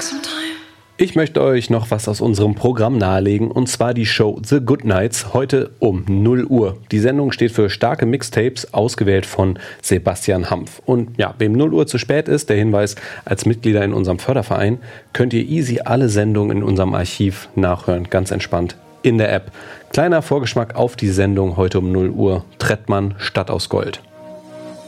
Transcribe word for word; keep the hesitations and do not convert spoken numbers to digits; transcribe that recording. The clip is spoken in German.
Ich möchte euch noch was aus unserem Programm nahelegen, und zwar die Show The Good Nights, heute um null Uhr. Die Sendung steht für starke Mixtapes, ausgewählt von Sebastian Hampf. Und ja, wem null Uhr zu spät ist, der Hinweis: als Mitglieder in unserem Förderverein könnt ihr easy alle Sendungen in unserem Archiv nachhören, ganz entspannt in der App. Kleiner Vorgeschmack auf die Sendung heute um null Uhr, Trettmann, Stadt aus Gold.